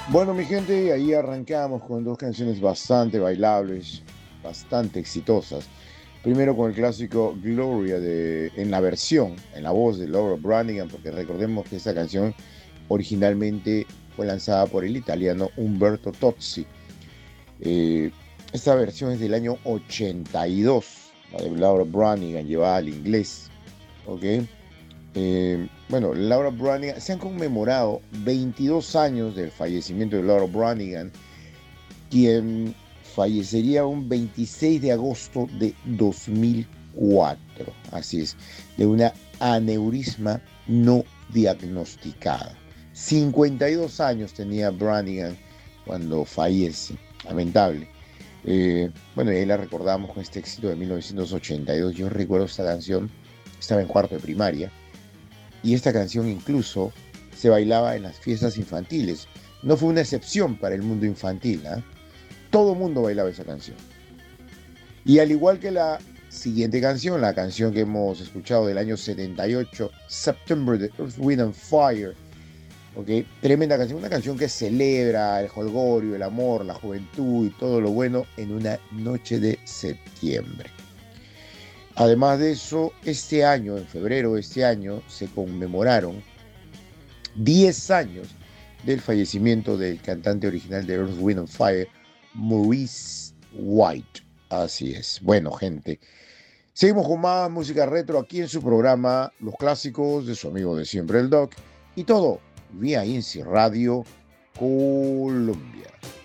Bueno, mi gente, ahí arrancamos con dos canciones bastante bailables, bastante exitosas. Primero con el clásico Gloria en la versión, en la voz de Laura Branigan, porque recordemos que esa canción originalmente fue lanzada por el italiano Umberto Tozzi. Eh, Esta versión es del año 82, la de Laura Branigan, llevada al inglés. ¿Ok? Bueno, Laura Branigan, se han conmemorado 22 años del fallecimiento de Laura Branigan, quien fallecería un 26 de agosto de 2004, así es, de una aneurisma no diagnosticada. 52 años tenía Branigan cuando fallece, lamentable. Bueno, y ahí la recordamos con este éxito de 1982. Yo recuerdo esta canción, estaba en cuarto de primaria y esta canción incluso se bailaba en las fiestas infantiles. No fue una excepción para el mundo infantil, ¿eh? Todo el mundo bailaba esa canción. Y al igual que la siguiente canción, la canción que hemos escuchado del año 78, September de Earth, Wind and Fire, ¿ok? Tremenda canción, una canción que celebra el jolgorio, el amor, la juventud y todo lo bueno en una noche de septiembre. Además de eso, este año, en febrero de este año, se conmemoraron 10 años del fallecimiento del cantante original de Earth, Wind and Fire, Maurice White. Así es. Bueno, gente, seguimos con más música retro aquí en su programa Los Clásicos de su amigo de siempre, el Doc, y todo vía INSI Radio Colombia.